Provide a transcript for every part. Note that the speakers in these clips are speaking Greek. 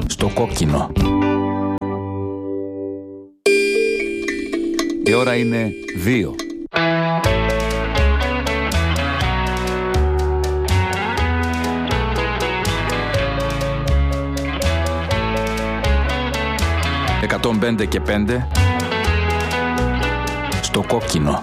στο κόκκινο. Η ώρα είναι 2. «105 και 5» στο κόκκινο.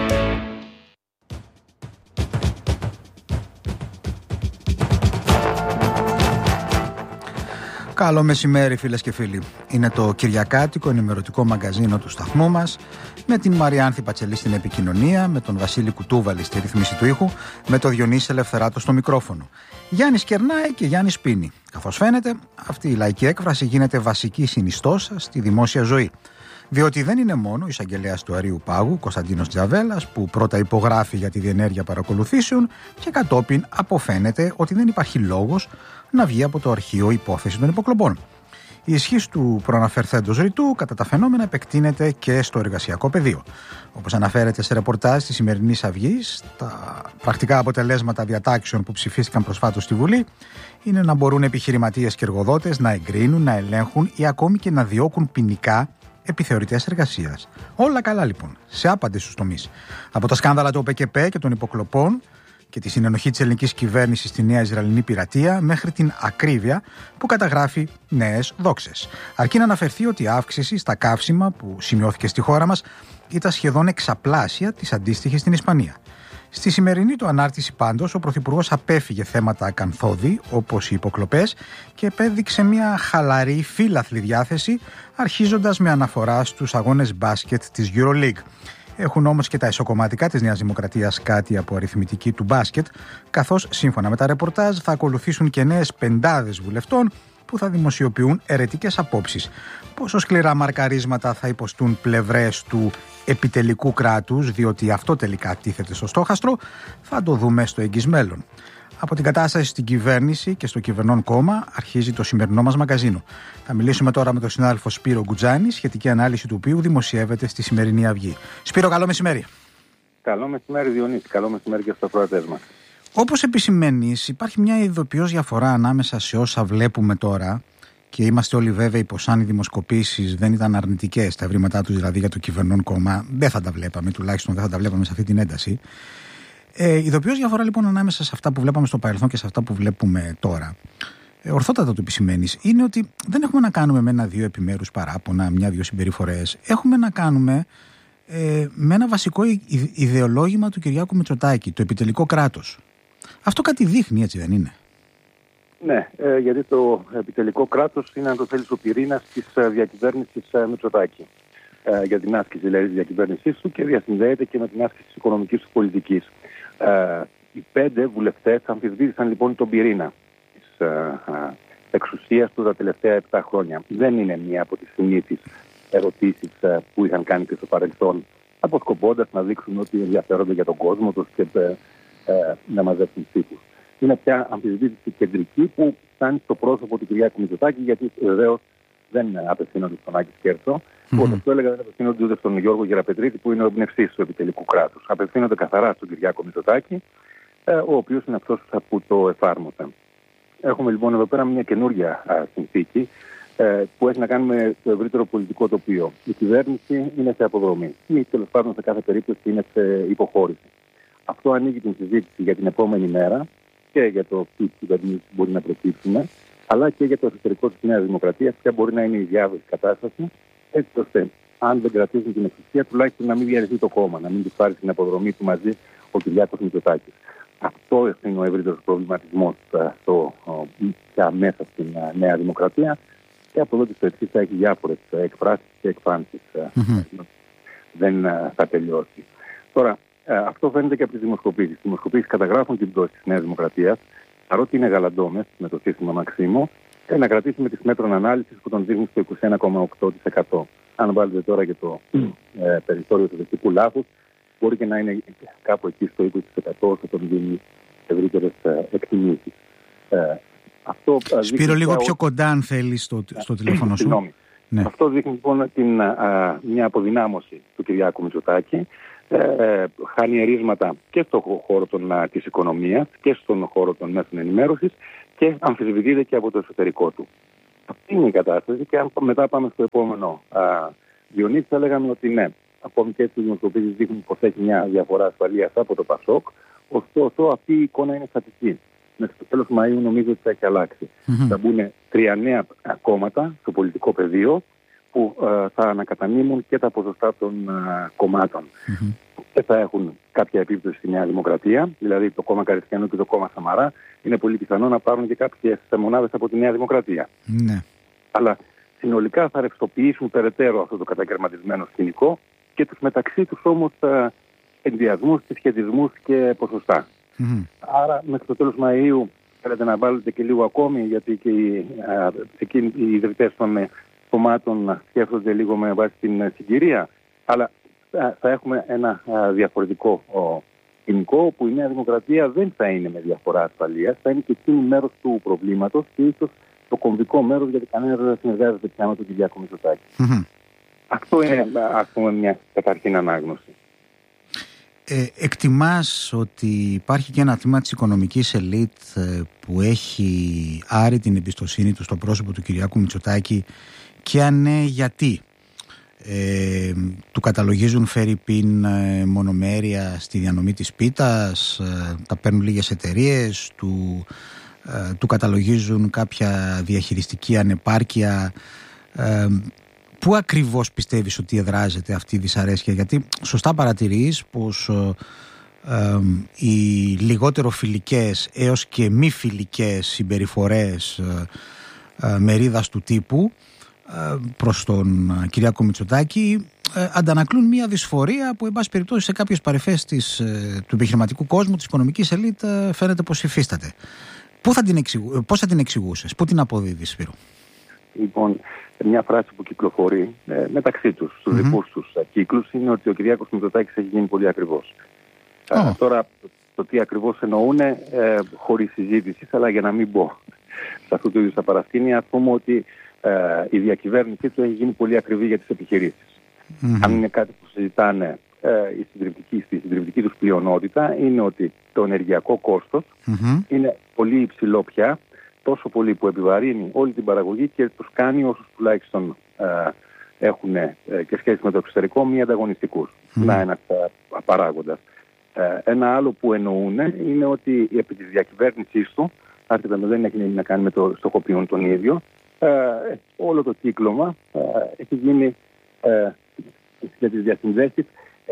Καλό μεσημέρι φίλες και φίλοι. Είναι το κυριακάτικο ενημερωτικό μαγκαζίνο του σταθμού μας, με την Μαριάνθη Πατσελή στην επικοινωνία, με τον Βασίλη Κουτούβαλη στη ρύθμιση του ήχου, με τον Διονύση Ελευθεράτο στο μικρόφωνο. Γιάννης κερνάει και Γιάννης πίνει. Καθώς φαίνεται, αυτή η λαϊκή έκφραση γίνεται βασική συνιστόσα στη δημόσια ζωή. Διότι δεν είναι μόνο ο εισαγγελέας του Αρείου Πάγου, Κωνσταντίνος Τζαβέλας, που πρώτα υπογράφει για τη διενέργεια παρακολουθήσεων και κατόπιν αποφαίνεται ότι δεν υπάρχει λόγος να βγει από το αρχείο υπόθεση των υποκλοπών. Η ισχύς του προαναφερθέντος ρητού κατά τα φαινόμενα επεκτείνεται και στο εργασιακό πεδίο. Όπως αναφέρεται σε ρεπορτάζ της σημερινής Αυγής, τα πρακτικά αποτελέσματα διατάξεων που ψηφίστηκαν προσφάτως στη Βουλή είναι να μπορούν επιχειρηματίες και εργοδότες να εγκρίνουν, να ελέγχουν ή ακόμη και να διώκουν ποινικά επιθεωρητές εργασίας. Όλα καλά λοιπόν, σε άπαντες τους τομείς. Από τα σκάνδαλα του ΟΠΕΚΕΠΕ και των υποκλοπών και τη συνενοχή της ελληνικής κυβέρνησης στη νέα Ισραηλινή πειρατεία, μέχρι την ακρίβεια που καταγράφει νέες δόξες. Αρκεί να αναφερθεί ότι η αύξηση στα καύσιμα που σημειώθηκε στη χώρα μας ήταν σχεδόν εξαπλάσια της αντίστοιχης στην Ισπανία. Στη σημερινή του ανάρτηση πάντως, ο Πρωθυπουργός απέφυγε θέματα ακανθώδη, όπως οι υποκλοπές, και επέδειξε μια χαλαρή φύλαθλη διάθεση, αρχίζοντας με αναφορά στους αγώνες μπάσκετ της EuroLeague. Έχουν όμως και τα ισοκομματικά της Νέας Δημοκρατίας κάτι από αριθμητική του μπάσκετ, καθώς σύμφωνα με τα ρεπορτάζ θα ακολουθήσουν και νέες πεντάδες βουλευτών που θα δημοσιοποιούν αιρετικές απόψεις. Πόσο σκληρά μαρκαρίσματα θα υποστούν πλευρές του επιτελικού κράτους, διότι αυτό τελικά τίθεται στο στόχαστρο, θα το δούμε στο εγγύς μέλλον. Από την κατάσταση στην κυβέρνηση και στο κυβερνών κόμμα αρχίζει το σημερινό μας μαγκαζίνο. Θα μιλήσουμε τώρα με τον συνάδελφο Σπύρο Γκουτζάνη, σχετική ανάλυση του οποίου δημοσιεύεται στη σημερινή Αυγή. Σπύρο, καλό μεσημέρι. Καλό μεσημέρι, Διονύση. Καλό μεσημέρι και στους ακροατές μας. Όπως επισημαίνεις, υπάρχει μια ειδοποιώς διαφορά ανάμεσα σε όσα βλέπουμε τώρα, και είμαστε όλοι βέβαιοι πως αν οι δημοσκοπήσεις δεν ήταν αρνητικές, τα ευρήματά τους δηλαδή για το κυβερνών κόμμα, δεν θα τα βλέπαμε, τουλάχιστον δεν θα τα βλέπαμε σε αυτή την ένταση. Ειδοποιώς διαφορά λοιπόν ανάμεσα σε αυτά που βλέπαμε στο παρελθόν και σε αυτά που βλέπουμε τώρα, ορθότατα το επισημαίνεις, είναι ότι δεν έχουμε να κάνουμε με ένα-δύο επιμέρους παράπονα, μια-δύο συμπεριφορές. Έχουμε να κάνουμε με ένα βασικό ιδεολόγημα του Κυριάκου Μητσοτάκη, το επιτελικό κράτος. Αυτό κάτι δείχνει, έτσι δεν είναι? Ναι, γιατί το επιτελικό κράτος είναι, αν το θέλεις, ο πυρήνας της διακυβέρνησης Μητσοτάκη. Για την άσκηση δηλαδή της διακυβέρνησής του και διασυνδέεται και με την άσκηση της οικονομικής του πολιτικής. Οι 5 βουλευτές αμφισβήτησαν λοιπόν τον πυρήνα της εξουσίας του τα τελευταία 7 χρόνια. Δεν είναι μία από τις συνήθεις ερωτήσεις που είχαν κάνει και στο παρελθόν, αποσκοπώντας να δείξουν ότι ενδιαφέρονται για τον κόσμο τους και να μαζέψουν ψήφους. Είναι πια αμφισβήτηση κεντρική που φτάνει στο πρόσωπο του Κυριάκου Μητσοτάκη, γιατί βεβαίως δεν απευθύνονται στον Άκη Σκέρτσο. Όπως το έλεγα, δεν απευθύνονται ούτε στον Γιώργο Γεραπετρίτη, που είναι ο εμπνευστής του επιτελικού κράτους. Απευθύνονται καθαρά στον Κυριάκο Μητσοτάκη, ο οποίος είναι αυτός που το εφάρμοσε. Έχουμε λοιπόν εδώ πέρα μια καινούργια συνθήκη που έχει να κάνει με το ευρύτερο πολιτικό τοπίο. Η κυβέρνηση είναι σε αποδρομή ή τέλος πάντων σε κάθε περίπτωση είναι σε υποχώρηση. Αυτό ανοίγει την συζήτηση για την επόμενη μέρα και για το τι κυβερνήσεις μπορεί να προκύψουν, αλλά και για το εσωτερικό της Νέας Δημοκρατίας, ποια μπορεί να είναι η διάβρωση κατάσταση, έτσι ώστε αν δεν κρατήσουν την εξουσία, τουλάχιστον να μην διαρρηθεί το κόμμα, να μην του πάρει την αποδρομή του μαζί ο Κυριάκος Μητσοτάκης. Αυτό είναι ο ευρύτερος προβληματισμός πια μέσα στην Νέα Δημοκρατία, και από εδώ και στο εξής θα έχει διάφορες εκφράσεις και εκφάνσεις. Δεν θα τελειώσει. Τώρα, αυτό φαίνεται και από τις δημοσκοπήσεις. Οι δημοσκοπήσεις καταγράφουν την πτώση της Νέας Δημοκρατίας, παρότι είναι γαλαντόμες με το σύστημα Μαξίμου, και να κρατήσει με τις μέτρων ανάλυσης που τον δείχνει στο 21,8%. Αν βάλετε τώρα και το περιθώριο του δευτικού λάθους, μπορεί και να είναι κάπου εκεί στο 20% όσο τον δίνει ευρύτερες εκτιμήσεις. Σπύρο, λίγο πιο κοντά αν θέλεις στο τηλέφωνο σου. Ναι. Αυτό δείχνει λοιπόν μια αποδυνάμωση του Κυριάκου Μητσοτάκη. Χάνει ερίσματα και στον χώρο της οικονομίας και στον χώρο των μέσων ενημέρωσης και αμφισβητείται και από το εσωτερικό του. είναι η κατάσταση και αν μετά πάμε στο επόμενο Διονύση, θα λέγαμε ότι ναι, ακόμη και έτσι οι δημοσκοπήσεις δείχνουν πως έχει μια διαφορά ασφαλείας από το ΠΑΣΟΚ, ωστόσο αυτή η εικόνα είναι στατική. Μέχρι το τέλος Μαΐου νομίζω ότι θα έχει αλλάξει. Θα μπουν 3 νέα κόμματα στο πολιτικό πεδίο που θα ανακατανείμουν και τα ποσοστά των κομμάτων. Και θα έχουν κάποια επίπτωση στη Νέα Δημοκρατία, δηλαδή το κόμμα Καριστιανού και το κόμμα Σαμαρά είναι πολύ πιθανό να πάρουν και κάποιες μονάδες από τη Νέα Δημοκρατία. Αλλά συνολικά θα ρευστοποιήσουν περαιτέρω αυτό το κατακαιρματισμένο σκηνικό και τους μεταξύ τους όμως ενδιασμούς, συσχετισμούς και ποσοστά. Άρα μέχρι το τέλος Μαΐου θέλετε να βάλετε και λίγο ακόμη, γιατί και οι ιδρυτές των κομμάτων σκέφτονται λίγο με βάση την συγκυρία, αλλά θα έχουμε ένα διαφορετικό σκηνικό που η Νέα Δημοκρατία δεν θα είναι με διαφορά ασφαλείας, θα είναι και εκείνη μέρος του προβλήματος και ίσως το κομβικό μέρος, γιατί κανένα δεν συνεργάζεται πια με τον Κυριάκο Μητσοτάκη. Αυτό είναι, ας πούμε, μια καταρχήν ανάγνωση. Εκτιμάς ότι υπάρχει και ένα τμήμα της οικονομικής ελίτ που έχει άρει την εμπιστοσύνη του στο πρόσωπο του Κυριάκου Μητσοτάκη, και αν ναι, γιατί? Του καταλογίζουν φερρυπίν μονομέρεια στη διανομή της πίτας, τα παίρνουν λίγες εταιρείες, του καταλογίζουν κάποια διαχειριστική ανεπάρκεια. Πού ακριβώς πιστεύεις ότι εδράζεται αυτή η δυσαρέσκεια? Γιατί σωστά παρατηρείς πως οι λιγότερο φιλικές έως και μη φιλικές συμπεριφορές μερίδας του τύπου προς τον Κυριάκο Μητσοτάκη αντανακλούν μια δυσφορία που εν πάση περιπτώσει σε κάποιες παρυφές του επιχειρηματικού κόσμου, της οικονομικής ελίτ, φαίνεται πως υφίσταται. Πώς θα την εξηγούσες, πού την αποδίδεις, Σπύρο? Λοιπόν, μια φράση που κυκλοφορεί μεταξύ τους, στους δικούς τους κύκλους, είναι ότι ο Κυριάκος Μητσοτάκης έχει γίνει πολύ ακριβώς. Τώρα, το τι ακριβώς εννοούν, χωρίς συζήτηση, αλλά για να μην μπω σε αυτού του είδους τα παρασκήνια, ας πούμε ότι η διακυβέρνησή του έχει γίνει πολύ ακριβή για τις επιχειρήσεις. Αν είναι κάτι που συζητάνε στη συντριπτική τους πλειονότητα, είναι ότι το ενεργειακό κόστος είναι πολύ υψηλό πια, τόσο πολύ που επιβαρύνει όλη την παραγωγή και τους κάνει όσους τουλάχιστον έχουν και σχέση με το εξωτερικό μη ανταγωνιστικούς. Να ένας παράγοντας. Ένα άλλο που εννοούν είναι ότι επί της διακυβέρνησής του, άρχιτα δεν έχει να κάνει με το στοχοποιούν τον ίδιο, όλο το κύκλωμα έχει γίνει για τις διασυνδέσεις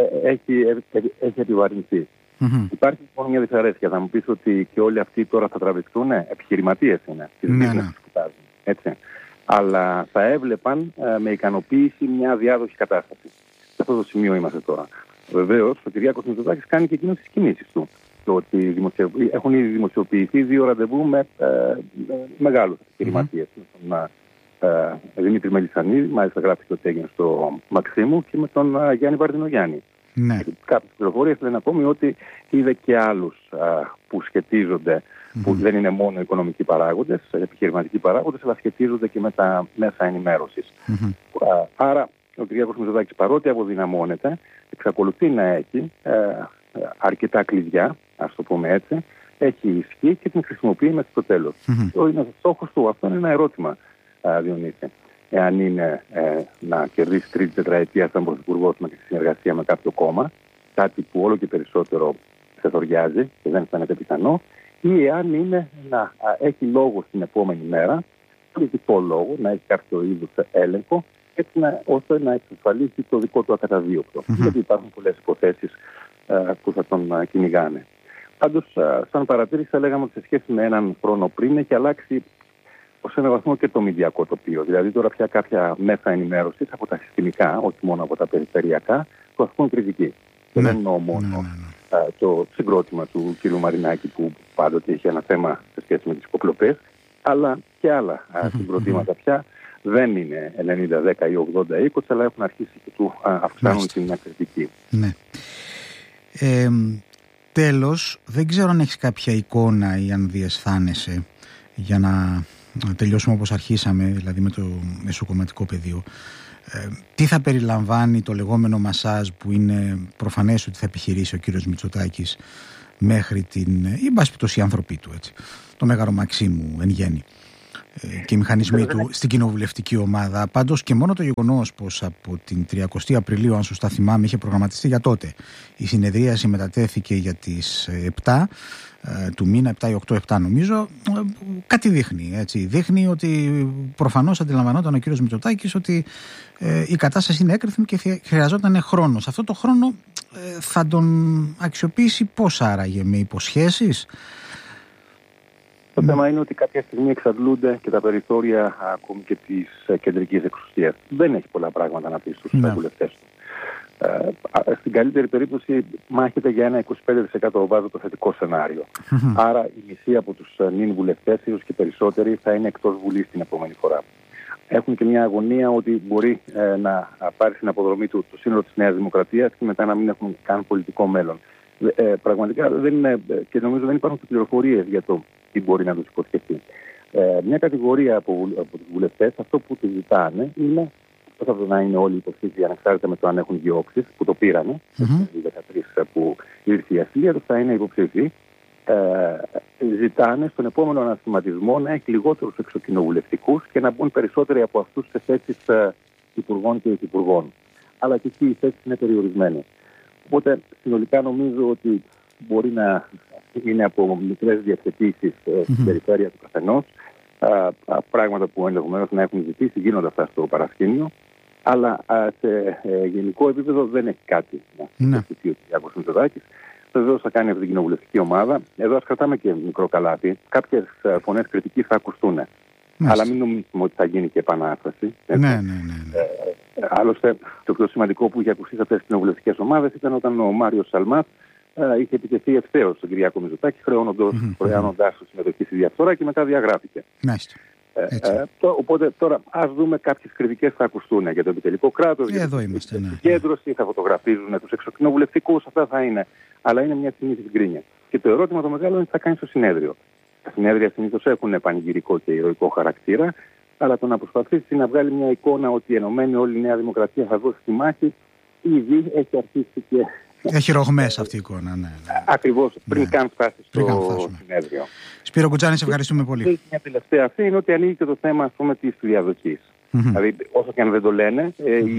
έχει επιβαρυνθεί. Υπάρχει λοιπόν μια δυσαρέσκεια. Θα μου πεις ότι και όλοι αυτοί τώρα θα τραβηχτούν, επιχειρηματίες είναι, έτσι. Αλλά θα έβλεπαν με ικανοποίηση μια διάδοχη κατάσταση. Σε αυτό το σημείο είμαστε τώρα. Βεβαίως, ο Κυριάκος Μητσοτάκης κάνει και εκείνος τις κινήσεις του. Το ότι έχουν ήδη δημοσιοποιηθεί 2 ραντεβού με μεγάλους επιχειρηματίες. Με τον Δημήτρη Μελισσανίδη, μάλιστα γράφει ότι έγινε στο Μαξίμου, και με τον Γιάννη Βαρδινογιάννη. Κάποιες πληροφορίες λένε ακόμη ότι είδε και άλλους που σχετίζονται, που δεν είναι μόνο οικονομικοί παράγοντες, επιχειρηματικοί παράγοντες, αλλά σχετίζονται και με τα μέσα ενημέρωσης. Άρα ο Κυριάκος Μητσοτάκης, παρότι αποδυναμώνεται, εξακολουθεί να έχει αρκετά κλειδιά, ας το πούμε έτσι, έχει ισχύ και την χρησιμοποιεί μέχρι το τέλος. Ο στόχος του, αυτό είναι ένα ερώτημα, Διονύση. Εάν είναι να κερδίσει 3η τετραετία σαν πρωθυπουργός με τη συνεργασία με κάποιο κόμμα, κάτι που όλο και περισσότερο ξεθοριάζει και δεν φαίνεται πιθανό, ή εάν είναι να έχει λόγο στην επόμενη μέρα, πολιτικό λόγο, να έχει κάποιο είδους έλεγχο, έτσι ώστε να εξασφαλίσει το δικό του ακαταδίωκτο. Γιατί υπάρχουν πολλές υποθέσεις που θα τον κυνηγάνε. Πάντως, σαν παρατήρηση, θα λέγαμε ότι σε σχέση με έναν χρόνο πριν έχει αλλάξει ως έναν βαθμό και το μηδιακό τοπίο. Δηλαδή, τώρα πια κάποια μέσα ενημέρωσης από τα συστημικά, όχι μόνο από τα περιφερειακά, που ασκούν κριτική. Και δεν εννοώ μόνο το συγκρότημα του κ. Μαρινάκη, που πάντοτε είχε ένα θέμα σε σχέση με τις υποκλοπές, αλλά και άλλα συγκροτήματα πια δεν είναι 90-10 ή 80-20, αλλά έχουν αρχίσει και του αυξάνουν την κριτική. Ναι. Τέλος, δεν ξέρω αν έχεις κάποια εικόνα ή αν διαισθάνεσαι, για να τελειώσουμε όπως αρχίσαμε, δηλαδή με το μεσοκομματικό πεδίο. Τι θα περιλαμβάνει το λεγόμενο μασάζ που είναι προφανές ότι θα επιχειρήσει ο κύριος Μητσοτάκης μέχρι την, ή μπας πτώση η ανθρωπή του, έτσι, το Μέγαρο Μαξίμου εν γέννη. και οι μηχανισμοί του στην κοινοβουλευτική ομάδα. Πάντως και μόνο το γεγονός πως από την 30η Απριλίου, αν σωστά θυμάμαι, είχε προγραμματιστεί για τότε, η συνεδρίαση μετατέθηκε για τις 7 του μήνα, 7 ή 8-7 νομίζω, κάτι δείχνει. Έτσι. Δείχνει ότι προφανώς αντιλαμβανόταν ο κύριος Μητσοτάκης ότι η κατάσταση είναι έκρηθμη και χρειαζόταν χρόνο. Σε αυτό το χρόνο θα τον αξιοποιήσει πώς άραγε, με υποσχέσεις? Το θέμα είναι ότι κάποια στιγμή εξαντλούνται και τα περιθώρια ακόμη και της κεντρικής εξουσίας. Δεν έχει πολλά πράγματα να πει στους βουλευτές του. Στην καλύτερη περίπτωση μάχεται για ένα 25% βάζω το θετικό σενάριο. Άρα η μισή από τους νυν βουλευτές, ίσως και περισσότεροι, θα είναι εκτός Βουλής την επόμενη φορά. Έχουν και μια αγωνία ότι μπορεί να πάρει στην αποδρομή του το σύνολο της Νέας Δημοκρατίας και μετά να μην έχουν καν πολιτικό μέλλον. Πραγματικά δεν είναι, και νομίζω δεν υπάρχουν πληροφορίες για το τι μπορεί να τους υποσχεθεί. Μια κατηγορία από τους βουλευτές, αυτό που τους ζητάνε είναι πώς θα να είναι όλοι υποψήφοι ανεξάρτητα με το αν έχουν διώξεις, που το πήρανε, το 2013 που ήρθε η ασυλία τους, θα είναι υποψήφοι. Ζητάνε στον επόμενο ανασχηματισμό να έχει λιγότερους εξοκοινοβουλευτικούς και να μπουν περισσότεροι από αυτούς σε θέσεις υπουργών και υφυπουργών. Αλλά και εκεί οι θέσεις είναι περιορισμένες. Οπότε συνολικά νομίζω ότι μπορεί να είναι από μικρές διευθετήσεις στην περιφέρεια του καθενός, πράγματα που ενδεχομένως να έχουν ζητήσει, γίνονται αυτά στο παρασκήνιο, αλλά σε γενικό επίπεδο δεν έχει κάτι να ζητήσει ο Κυριάκος Μητσοτάκης. Βεβαίως θα κάνει αυτή την κοινοβουλευτική ομάδα. Εδώ ας κρατάμε και μικρό καλάθι. Κάποιες φωνές κριτικής θα ακουστούν. Αλλά μην νομίζουμε ότι θα γίνει και επανάσταση. Ναι. Άλλωστε, το πιο σημαντικό που είχε ακουστεί σε αυτές τις κοινοβουλευτικές ομάδες ήταν όταν ο Μάριος Σαλμάς είχε επιτεθεί ευθέως στον Κυριάκο Μητσοτάκη, χρεώνοντάς του συμμετοχή στη διαφθορά και μετά διαγράφηκε. Οπότε τώρα ας δούμε κάποιες κριτικές θα ακουστούν για το επιτελικό κράτος, για την συγκέντρωση, θα φωτογραφίζουν τους εξοκοινοβουλευτικούς, αυτά θα είναι. Αλλά είναι μια συνήθις γκρίνια. Και το ερώτημα το μεγάλο είναι τι θα κάνει στο συνέδριο. Τα συνέδρια συνήθως έχουν πανηγυρικό και ηρωικό χαρακτήρα, αλλά το να προσπαθήσει να βγάλει μια εικόνα ότι ενωμένη όλη η Νέα Δημοκρατία θα δώσει τη μάχη, ήδη έχει αρχίσει και. Έχει ρογμές αυτή η εικόνα, ναι. Ακριβώς, πριν καν φτάσει στο συνέδριο. Σπύρο Κουτζάνη, σε ευχαριστούμε πολύ. Μια τελευταία αυτή είναι ότι ανοίγει και το θέμα της διαδοχής. Δηλαδή, όσο και αν δεν το λένε,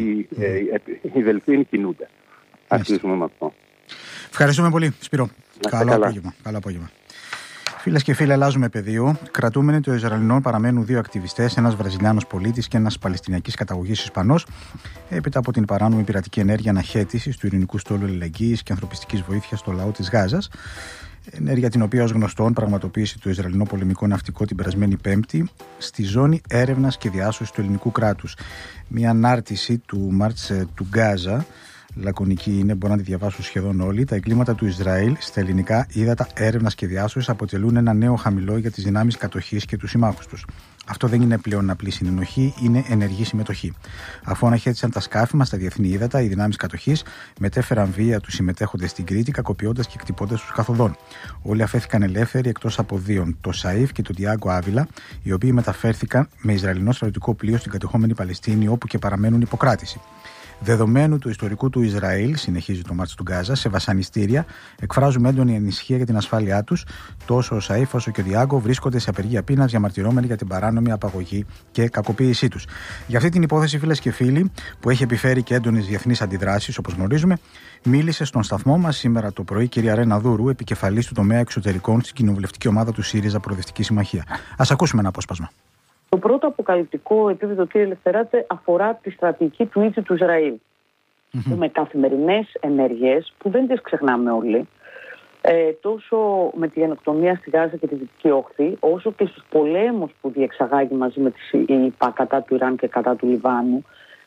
οι δελφίνοι κινούνται. Ας κλείσουμε με αυτό. Ευχαριστούμε πολύ, Σπύρο. Καλό απόγευμα. Φίλες και φίλοι, αλλάζουμε πεδίο. Κρατούμενοι των Ισραηλινών παραμένουν δύο ακτιβιστές, ένας Βραζιλιάνος πολίτης και ένας Παλαιστινιακής καταγωγής Ισπανός, έπειτα από την παράνομη πειρατική ενέργεια αναχέτησης του ειρηνικού στόλου αλληλεγγύης και ανθρωπιστικής βοήθειας στο λαό της Γάζας. Ενέργεια την οποία ως γνωστόν πραγματοποίησε το Ισραηλινό πολεμικό ναυτικό την περασμένη Πέμπτη στη ζώνη έρευνας και διάσωσης του ελληνικού κράτους. Μια ανάρτηση του Μάρτς του Γκάζα. Λακωνική είναι, μπορώ να τη διαβάσω σχεδόν όλοι. Τα εγκλήματα του Ισραήλ στα ελληνικά ύδατα έρευνας και διάσωσης αποτελούν ένα νέο χαμηλό για τις δυνάμεις κατοχής και τους συμμάχους τους. Αυτό δεν είναι πλέον απλή συνενοχή, είναι ενεργή συμμετοχή. Αφού αναχέτησαν τα σκάφη μας στα διεθνή ύδατα, οι δυνάμεις κατοχής μετέφεραν βία τους συμμετέχοντες στην Κρήτη, κακοποιώντας και εκτυπώντας τους καθοδόν. Όλοι αφέθηκαν ελεύθεροι εκτός από δύο, το Σαΐφ και τον Τιάγκο Άβυλα, οι οποίοι μεταφέρθηκαν με Ισραηλινό στρατιωτικό πλοίο στην κατεχόμενη Παλαιστίνη, όπου και παραμένουν υποκράτηση. Δεδομένου του ιστορικού του Ισραήλ, συνεχίζει το Μάρτς του Γκάζα, σε βασανιστήρια εκφράζουμε έντονη ανησυχία για την ασφάλειά τους. Τόσο ο Σαΐφ όσο και ο Διάγκο βρίσκονται σε απεργία πείνας, διαμαρτυρόμενοι για την παράνομη απαγωγή και κακοποίησή τους. Για αυτή την υπόθεση, φίλες και φίλοι, που έχει επιφέρει και έντονες διεθνείς αντιδράσεις, όπως γνωρίζουμε, μίλησε στον σταθμό μας σήμερα το πρωί η κυρία Ρένα Δούρου, επικεφαλής του τομέα εξωτερικών στην κοινοβουλευτική ομάδα του ΣΥΡΙΖΑ Προοδευτική Συμμαχία. Ας ακούσουμε ένα απόσπασμα. Το πρώτο αποκαλυπτικό επίπεδο, κύριε Ελευθεράτε, αφορά τη στρατηγική του ίδιου του Ισραήλ. Με καθημερινές ενέργειες που δεν τις ξεχνάμε όλοι, τόσο με τη γενοκτονία στη Γάζα και τη Δυτική Όχθη, όσο και στους πολέμους που διεξαγάγει μαζί με τις ΗΠΑ κατά του Ιράν και κατά του Λιβάνου.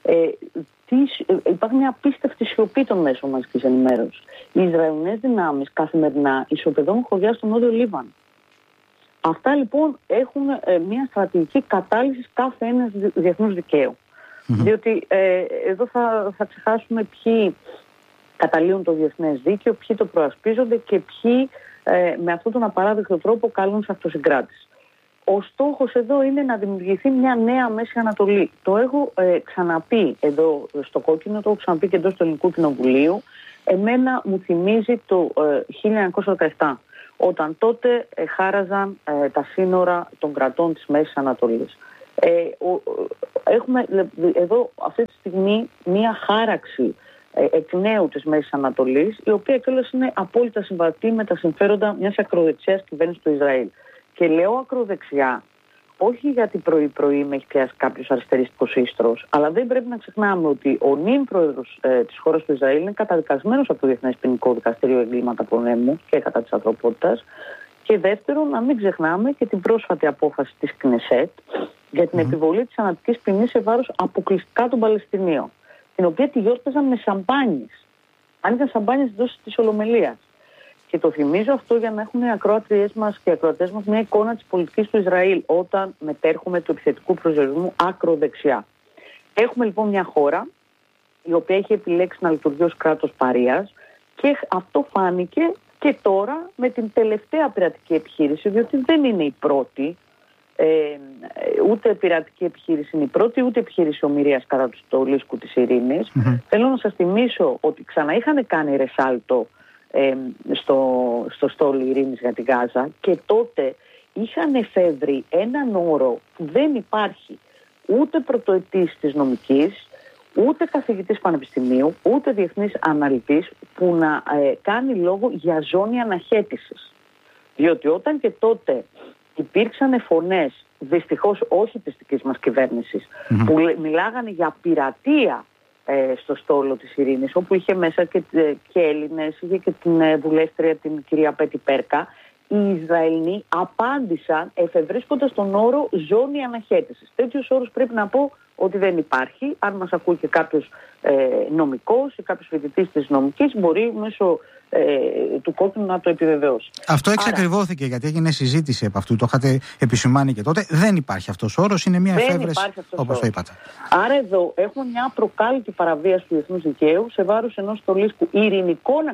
Υπάρχει μια απίστευτη σιωπή των μέσων μαζικής ενημέρωσης. Οι Ισραηλινές δυνάμεις καθημερινά ισοπεδώνουν χωριά στο Νότιο Λίβανο. Αυτά λοιπόν έχουν μια στρατηγική κατάλυση κάθε ένας διεθνούς δικαίου. Διότι εδώ θα ξεχάσουμε ποιοι καταλύουν το διεθνές δίκαιο, ποιοι το προασπίζονται και ποιοι με αυτόν τον απαράδεκτο τρόπο καλούν σε αυτοσυγκράτηση. Ο στόχος εδώ είναι να δημιουργηθεί μια νέα Μέση Ανατολή. Το έχω ξαναπεί εδώ στο Κόκκινο, το έχω ξαναπεί και εντός του Ελληνικού Κοινοβουλίου. Εμένα μου θυμίζει το 1917. όταν τότε χάραζαν τα σύνορα των κρατών της Μέσης Ανατολής. Έχουμε εδώ αυτή τη στιγμή μία χάραξη εκ νέου της Μέσης Ανατολής, η οποία κιόλας είναι απόλυτα συμβατή με τα συμφέροντα μιας ακροδεξιάς κυβέρνησης του Ισραήλ. Και λέω ακροδεξιά, όχι γιατί πρωί-πρωί με έχει πιάσει κάποιος αριστεριστικός ίστρος, αλλά δεν πρέπει να ξεχνάμε ότι ο νυν πρόεδρος της χώρας του Ισραήλ είναι καταδικασμένος από το Διεθνές Ποινικό Δικαστήριο εγκλήματα πολέμου και κατά της ανθρωπότητας. Και δεύτερον, να μην ξεχνάμε και την πρόσφατη απόφαση της Κνεσέτ για την επιβολή της θανατικής ποινής σε βάρος αποκλειστικά των Παλαιστινίων, την οποία τη γιόρταζαν με σαμπάνιες. Άνοιγαν σαμπάνιες εντός της Ολομελίας. Και το θυμίζω αυτό για να έχουν οι ακροατές μας και οι ακροατές μας μια εικόνα της πολιτικής του Ισραήλ όταν μετέρχομαι του επιθετικού προσδιορισμού ακροδεξιά. Έχουμε λοιπόν μια χώρα η οποία έχει επιλέξει να λειτουργεί ως κράτος παρείας και αυτό φάνηκε και τώρα με την τελευταία πειρατική επιχείρηση, διότι δεν είναι η πρώτη, ούτε πειρατική επιχείρηση είναι η πρώτη, ούτε επιχείρηση ομηρίας κατά του στολίσκου της ειρήνης. Θέλω να σας θυμίσω ότι ξανά είχαν κάνει ρεσάλτο στο στόλο ειρήνης για τη Γάζα και τότε είχαν εφεύρει έναν όρο που δεν υπάρχει ούτε πρωτοετής της νομικής, ούτε καθηγητής πανεπιστημίου, ούτε διεθνής αναλυτής που να κάνει λόγο για ζώνη αναχέτησης. Διότι όταν και τότε υπήρξαν φωνές, δυστυχώς όχι της δικής μας κυβέρνησης, που μιλάγανε για πειρατεία στο στόλο της ειρήνης, όπου είχε μέσα και Έλληνες, είχε και την βουλεύτρια την κυρία Πέτη Πέρκα, οι Ισραηλοί απάντησαν εφευρίσκοντας τον όρο ζώνη αναχέτησης. Τέτοιους όρους πρέπει να πω ότι δεν υπάρχει. Αν μας ακούει και κάποιος νομικός ή κάποιος φοιτητής της νομικής, μπορεί μέσω του κόκκινου να το επιβεβαιώσει. Αυτό εξακριβώθηκε γιατί έγινε συζήτηση από αυτού. Το είχατε επισημάνει και τότε. Δεν υπάρχει αυτός ο όρος, είναι μια εφεύρεση, όπως το είπατε. Άρα εδώ έχουμε μια προκάλυπτη παραβίαση του διεθνούς δικαίου σε βάρος ενός στολίσκου ειρηνικών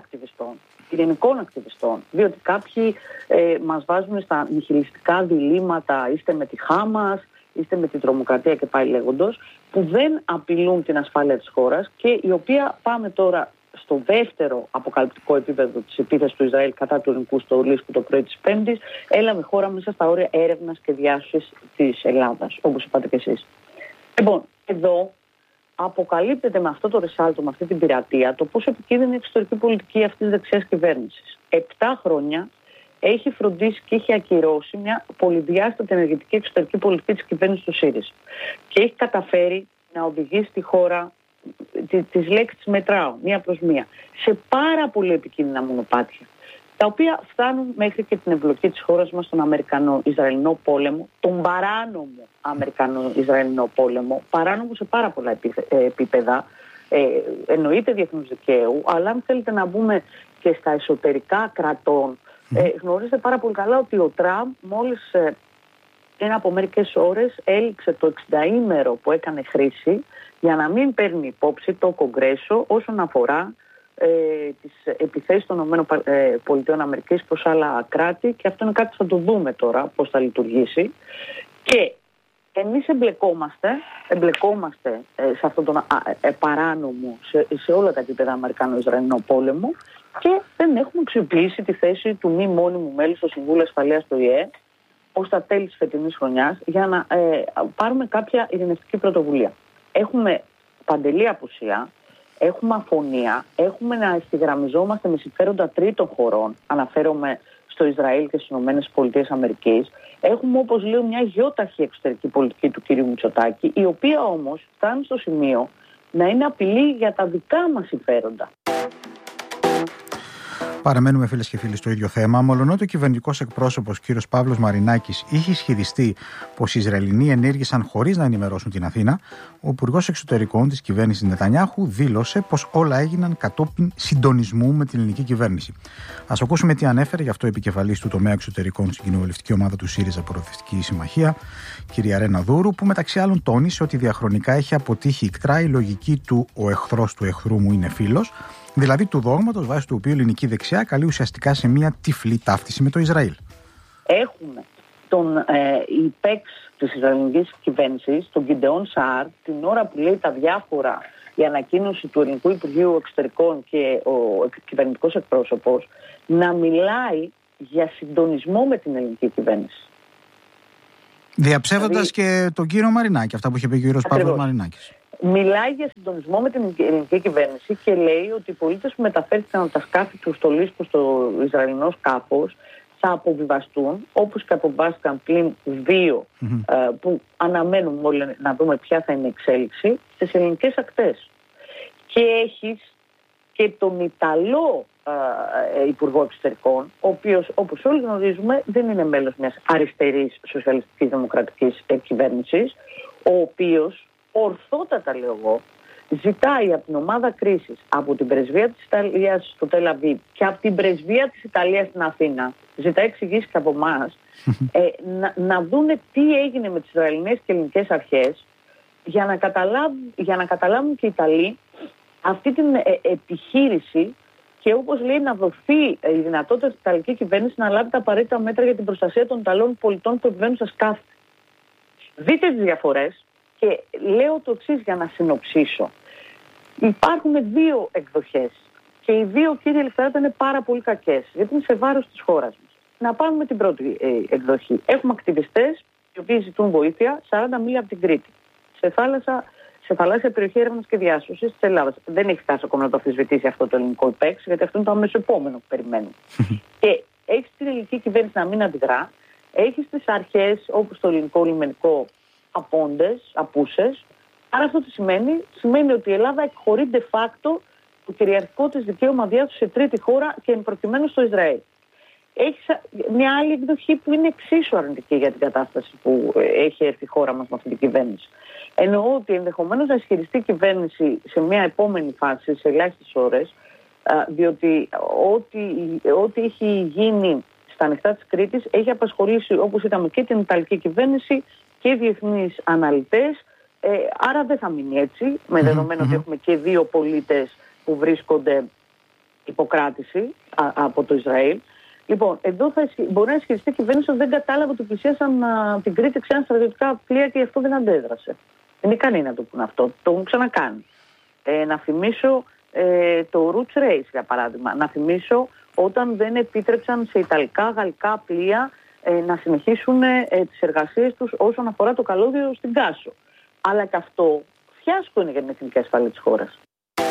ακτιβιστών. Διότι κάποιοι μας βάζουν στα νιχιλιστικά διλήμματα, είστε με τη Χάμας, είστε με την τρομοκρατία και πάει λέγοντος, που δεν απειλούν την ασφάλεια της χώρας και η οποία πάμε τώρα στο δεύτερο αποκαλυπτικό επίπεδο της επίθεσης του Ισραήλ κατά του ελληνικού στολίσκου το πρωί της Πέμπτης, έλαβε χώρα μέσα στα όρια έρευνας και διάσωσης της Ελλάδας, όπως είπατε και εσείς. Λοιπόν, εδώ αποκαλύπτεται με αυτό το ρεσάλτο, με αυτή την πειρατεία, το πόσο επικίνδυνη η εξωτερική πολιτική αυτής της δεξιάς κυβέρνησης. 7 χρόνια έχει φροντίσει και έχει ακυρώσει μια πολυδιάστατη ενεργητική εξωτερική πολιτική της κυβέρνησης του ΣΥΡΙΖΑ. Και έχει καταφέρει να οδηγήσει τη χώρα, τις λέξεις μετράω, μία προς μία, σε πάρα πολύ επικίνδυνα μονοπάτια, τα οποία φτάνουν μέχρι και την εμπλοκή της χώρας μας στον Αμερικανο-Ισραηλινό πόλεμο, τον παράνομο Αμερικανο-Ισραηλινό πόλεμο, παράνομο σε πάρα πολλά επίπεδα, εννοείται διεθνούς δικαίου, αλλά αν θέλετε να μπούμε και στα εσωτερικά κρατών, γνωρίζετε πάρα πολύ καλά ότι ο Τραμπ μόλις πριν από μερικές ώρες έληξε το 60ήμερο που έκανε χρήση για να μην παίρνει υπόψη το Κογκρέσο όσον αφορά τις επιθέσεις των ΗΠΑ προς άλλα κράτη, και αυτό είναι κάτι που θα το δούμε τώρα πώς θα λειτουργήσει. Και εμείς εμπλεκόμαστε σε αυτόν τον παράνομο, σε όλα τα επίπεδα Αμερικανο-Ισραηλινό πόλεμο, και δεν έχουμε αξιοποιήσει τη θέση του μη μόνιμου μέλους στο Συμβούλιο Ασφαλείας του ΙΕ ως τα τέλη της φετινής χρονιάς για να πάρουμε κάποια ειρηνευτική πρωτοβουλία. Έχουμε παντελή απουσία, έχουμε αφωνία, έχουμε να ευθυγραμμιζόμαστε με συμφέροντα τρίτων χωρών, αναφέρομαι στο Ισραήλ και στις ΗΠΑ. Έχουμε, όπως λέω, μια γιόταχη εξωτερική πολιτική του κ. Μητσοτάκη, η οποία όμως φτάνει στο σημείο να είναι απειλή για τα δικά μας συμφέροντα. Παραμένουμε, φίλες και φίλοι, στο ίδιο θέμα. Μολονότι ο κυβερνητικός εκπρόσωπος κ. Παύλος Μαρινάκης είχε ισχυριστεί πως οι Ισραηλινοί ενέργησαν χωρίς να ενημερώσουν την Αθήνα, ο Υπουργός Εξωτερικών της κυβέρνησης Νετανιάχου δήλωσε πως όλα έγιναν κατόπιν συντονισμού με την ελληνική κυβέρνηση. Ας ακούσουμε τι ανέφερε γι' αυτό επικεφαλής του τομέα εξωτερικών στην κοινοβουλευτική ομάδα του ΣΥΡΙΖΑ Προοδευτική Συμμαχία, κυρία Ρένα Δούρου, που μεταξύ άλλων τόνισε ότι διαχρονικά έχει αποτύχει ικτρά η λογική του «ο εχθρός του εχθρού μου είναι φίλος», δηλαδή του δόγματος βάσει του οποίου η ελληνική δεξιά καλεί ουσιαστικά σε μια τυφλή ταύτιση με το Ισραήλ. Έχουμε τον υπέξ της Ισραηλινής κυβέρνησης, τον Γκιντεόν Σαάρ, την ώρα που λέει τα διάφορα, η ανακοίνωση του Ελληνικού Υπουργείου Εξωτερικών και ο κυβερνητικός εκπρόσωπος, να μιλάει για συντονισμό με την ελληνική κυβέρνηση. Διαψεύδοντας και τον κύριο Μαρινάκη, αυτά που είχε πει ο κύριος Παύλος Μαρινάκης. Μιλάει για συντονισμό με την ελληνική κυβέρνηση και λέει ότι οι πολίτες που μεταφέρθηκαν από τα σκάφη του στο Λίσπο στο Ισραηλινό σκάφος θα αποβιβαστούν, όπως και αποβάστηκαν πλην 2 που αναμένουν όλοι να δούμε ποια θα είναι η εξέλιξη, στις ελληνικές ακτές. Και έχεις και τον Ιταλό Υπουργό Εξωτερικών, ο οποίος, όπως όλοι γνωρίζουμε, δεν είναι μέλος μιας αριστερής σοσιαλιστικής δημοκρατικής κυβέρνησης, ο οποίος, ορθότατα λέω εγώ, ζητάει από την ομάδα κρίσης, από την πρεσβεία της Ιταλίας στο Τελ Αβίβ και από την πρεσβεία της Ιταλίας στην Αθήνα, ζητάει εξηγήσεις και από εμάς, να δούνε τι έγινε με τις Ισραηλινές και ελληνικές αρχές για να καταλάβουν και οι Ιταλοί αυτή την επιχείρηση και όπως λέει να δοθεί η δυνατότητα στην Ιταλική κυβέρνηση να λάβει τα απαραίτητα μέτρα για την προστασία των Ιταλών πολιτών που επιβαίνουν στα σκάφη. Δείτε τις διαφορές και λέω το εξής για να συνοψίσω. Υπάρχουν 2 εκδοχές και οι 2, κύριε Ελευθεράτα, είναι πάρα πολύ κακές γιατί είναι σε βάρος της χώρας μας. Να πάμε με την πρώτη εκδοχή. Έχουμε ακτιβιστές οι οποίοι ζητούν βοήθεια 40 μίλια από την Κρήτη. Σε θαλάσσια περιοχή έρευνας και διάσωσης της Ελλάδας. Δεν έχει φτάσει ακόμα να το αμφισβητήσει αυτό το ελληνικό ΙΠΕΞ, γιατί αυτό είναι το αμέσως επόμενο που περιμένουμε. Και έχει την ελληνική κυβέρνηση να μην αντιδρά, έχει τις αρχές όπως το ελληνικό λιμενικό απούσες. Άρα αυτό τι σημαίνει? Σημαίνει ότι η Ελλάδα εκχωρεί de facto το κυριαρχικό της δικαίωμα διάσωσης σε τρίτη χώρα και εν προκειμένου στο Ισραήλ. Έχει μια άλλη εκδοχή που είναι εξίσου αρνητική για την κατάσταση που έχει έρθει η χώρα μας με αυτή την κυβέρνηση. Εννοώ ότι ενδεχομένως να ισχυριστεί η κυβέρνηση σε μια επόμενη φάση, σε ελάχιστες ώρες, διότι ό,τι έχει γίνει στα ανοιχτά της Κρήτης έχει απασχολήσει, όπως είδαμε, και την Ιταλική κυβέρνηση και διεθνείς αναλυτές. Άρα δεν θα μείνει έτσι, με δεδομένο ότι έχουμε και 2 πολίτες που βρίσκονται υποκράτηση από το Ισραήλ. Λοιπόν, εδώ μπορεί να ισχυριστεί η κυβέρνηση ότι δεν κατάλαβε ότι πλησίασαν την Κρήτη ξένα στρατιωτικά πλοία και γι' αυτό δεν αντέδρασε. Δεν είναι ικανοί να το πούν αυτό. Το έχουν ξανακάνει. Να θυμίσω το Roots Race, για παράδειγμα. Να θυμίσω όταν δεν επίτρεψαν σε ιταλικά, γαλλικά πλοία να συνεχίσουν τις εργασίες τους όσον αφορά το καλώδιο στην Κάσο. Αλλά και αυτό φιάσκο είναι για την εθνική ασφάλεια της χώρας.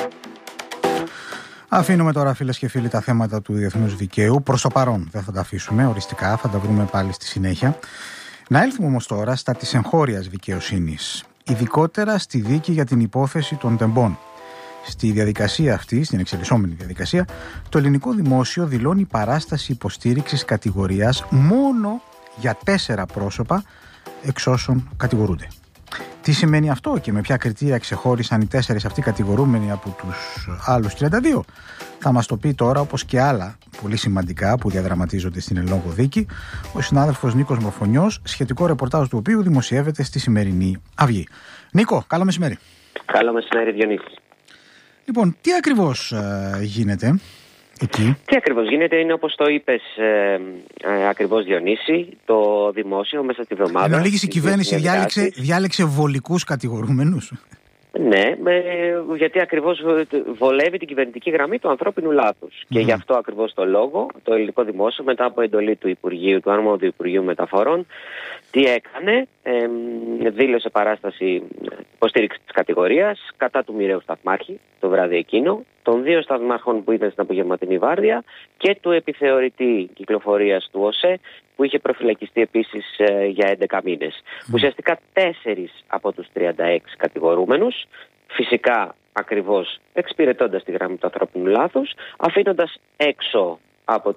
Αφήνουμε τώρα, φίλες και φίλοι, τα θέματα του διεθνούς δικαίου. Προς το παρόν δεν θα τα αφήσουμε οριστικά, θα τα βρούμε πάλι στη συνέχεια. Να έλθουμε όμως τώρα στα της εγχώριας δικαιοσύνης, ειδικότερα στη δίκη για την υπόθεση των τεμπών. Στη διαδικασία αυτή, στην εξελισσόμενη διαδικασία, το ελληνικό δημόσιο δηλώνει παράσταση υποστήριξης κατηγορίας μόνο για 4 πρόσωπα εξ όσων κατηγορούνται. Τι σημαίνει αυτό και με ποια κριτήρια ξεχώρισαν οι 4 αυτοί κατηγορούμενοι από τους άλλους 32? Θα μας το πει τώρα, όπως και άλλα πολύ σημαντικά που διαδραματίζονται στην εν λόγω δίκη, ο συνάδελφος Νίκος Μορφωνιός, σχετικό ρεπορτάζ του οποίου δημοσιεύεται στη σημερινή Αυγή. Νίκο, καλό μεσημέρι. Καλό μεσημέρι, Διονύση. Λοιπόν, τι ακριβώς γίνεται εκεί? Τι ακριβώς γίνεται είναι, όπως το είπες ακριβώς, Διονύση, το δημόσιο μέσα στη εβδομάδα. Εν ολίγης η κυβέρνηση διάλεξε βολικούς κατηγορούμενους. Ναι, γιατί ακριβώς βολεύει την κυβερνητική γραμμή του ανθρώπινου λάθους. Και γι' αυτό ακριβώς το λόγο το ελληνικό δημόσιο, μετά από εντολή του Υπουργείου, του αρμόδιου Υπουργείου Μεταφορών, τι έκανε? Δήλωσε παράσταση υποστήριξη της κατηγορίας κατά του μοιραίου σταθμάρχη το βράδυ εκείνο, των 2 σταθμάρχων που ήταν στην απογευματινή βάρδια και του επιθεωρητή κυκλοφορίας του ΟΣΕ που είχε προφυλακιστεί επίσης για 11 μήνες. Ουσιαστικά 4 από τους 36 κατηγορούμενους, φυσικά ακριβώς εξυπηρετώντας τη γραμμή του ανθρώπινου λάθους, αφήνοντας έξω από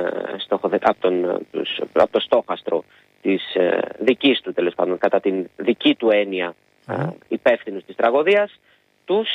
το στόχαστρο της δικής του, τέλος πάντων, κατά την δική του έννοια, υπεύθυνους της τραγωδίας, τους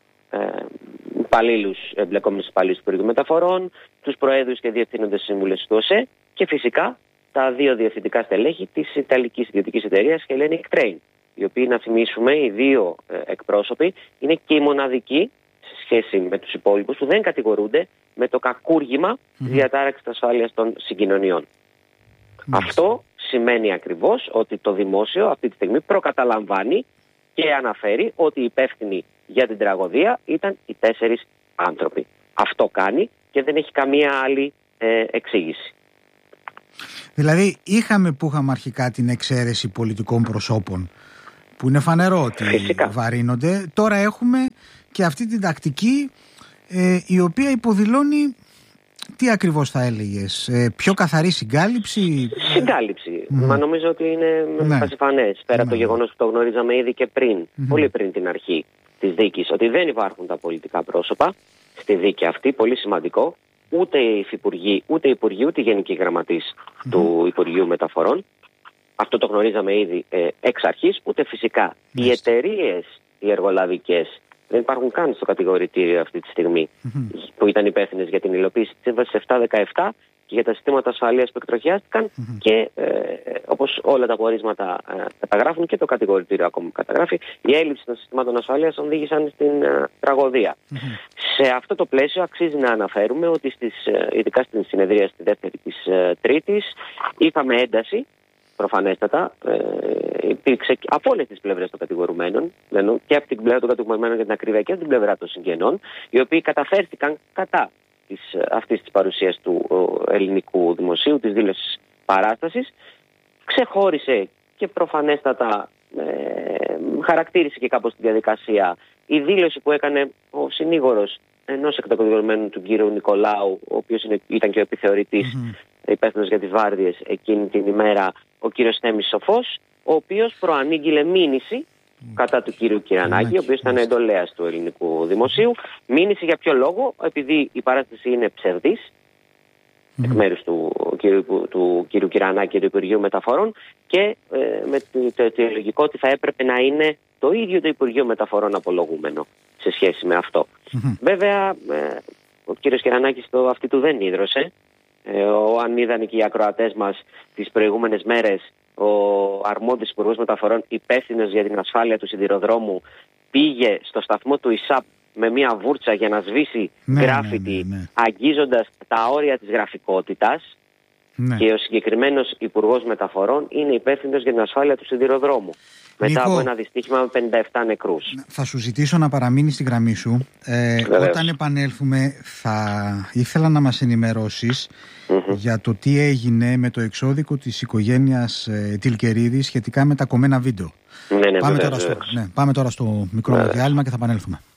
εμπλεκόμενους υπαλλήλους του Υπουργείου Μεταφορών, τους προέδρους και διευθύνοντες σύμβουλες του ΟΣΕ και φυσικά τα 2 διευθυντικά στελέχη της Ιταλικής ιδιωτικής εταιρείας Hellenic Train, οι οποίοι, να θυμίσουμε, οι 2 εκπρόσωποι είναι και οι μοναδικοί σε σχέση με τους υπόλοιπους που δεν κατηγορούνται με το κακούργημα της διατάραξης της ασφάλειας των συγκοινωνιών. Αυτό σημαίνει ακριβώς ότι το δημόσιο αυτή τη στιγμή προκαταλαμβάνει και αναφέρει ότι οι υπεύθυνοι για την τραγωδία ήταν οι 4 άνθρωποι. Αυτό κάνει και δεν έχει καμία άλλη εξήγηση. Δηλαδή είχαμε αρχικά την εξαίρεση πολιτικών προσώπων που είναι φανερό ότι βαρύνονται. Τώρα έχουμε και αυτή την τακτική η οποία υποδηλώνει, τι ακριβώς θα έλεγες, πιο καθαρή συγκάλυψη. Μα νομίζω ότι είναι πασιφανές. Πέρα από το γεγονός που το γνωρίζαμε ήδη και πριν, πολύ πριν την αρχή της δίκης, ότι δεν υπάρχουν τα πολιτικά πρόσωπα στη δίκη αυτή, πολύ σημαντικό. Ούτε οι υφυπουργοί, ούτε οι υπουργοί, ούτε οι γενικοί γραμματείς του Υπουργείου Μεταφορών. Αυτό το γνωρίζαμε ήδη εξ αρχής. Ούτε φυσικά οι εταιρείες, οι εργολαβικές, δεν υπάρχουν καν στο κατηγορητήριο αυτή τη στιγμή, που ήταν υπεύθυνες για την υλοποίηση της Σύμβασης 717 και για τα συστήματα ασφαλείας που εκτροχιάστηκαν και όπως όλα τα πορίσματα καταγράφουν και το κατηγορητήριο ακόμα καταγράφει, η έλλειψη των συστημάτων ασφαλείας οδήγησαν στην τραγωδία. Σε αυτό το πλαίσιο αξίζει να αναφέρουμε ότι ειδικά στην συνεδρία στη δεύτερη της Τρίτης είχαμε ένταση. Προφανέστατα, υπήρξε από όλες τις πλευρές των κατηγορουμένων, και από την πλευρά των κατηγορουμένων για την ακρίβεια και από την πλευρά των συγγενών, οι οποίοι καταφέρθηκαν κατά αυτής της παρουσίας του ελληνικού δημοσίου, της δήλωσης παράστασης. Ξεχώρισε και προφανέστατα χαρακτήρισε και κάπως τη διαδικασία η δήλωση που έκανε ο συνήγορος ενός εκ των κατηγορουμένων του κύριου Νικολάου, ο οποίος ήταν και ο επιθεωρητής υπεύθυνος για τις βάρδιες εκείνη την ημέρα, ο κύριος Θέμης Σοφός, ο οποίος προανήγγειλε μήνυση κατά του κύριου Κυρανάκη, ο οποίος ήταν εντολέας του ελληνικού δημοσίου. Μήνυση για ποιο λόγο? Επειδή η παράσταση είναι ψευδής, εκ μέρους του κύριου Κυρανάκη και του Υπουργείου Μεταφορών, και με το αιτιολογικό ότι θα έπρεπε να είναι το ίδιο το Υπουργείο Μεταφορών απολογούμενο σε σχέση με αυτό. Βέβαια, ο κύριος Κυρανάκης αυτή του δεν ίδρωσε. Αν είδαν και οι ακροατές μας τις προηγούμενες μέρες, ο αρμόδιος Υπουργός Μεταφορών, υπεύθυνος για την ασφάλεια του σιδηροδρόμου, πήγε στο σταθμό του ΙΣΑΠ με μια βούρτσα για να σβήσει γκράφιτι, αγγίζοντας τα όρια της γραφικότητας. Και ο συγκεκριμένος Υπουργός Μεταφορών είναι υπεύθυνος για την ασφάλεια του σιδηροδρόμου. Μετά από ένα δυστύχημα με 57 νεκρούς. Θα σου ζητήσω να παραμείνεις στη γραμμή σου. Όταν επανέλθουμε, θα ήθελα να μας ενημερώσεις για το τι έγινε με το εξώδικο της οικογένειας Τιλκερίδη σχετικά με τα κομμένα βίντεο. Πάμε τώρα στο μικρό διάλειμμα και θα επανέλθουμε.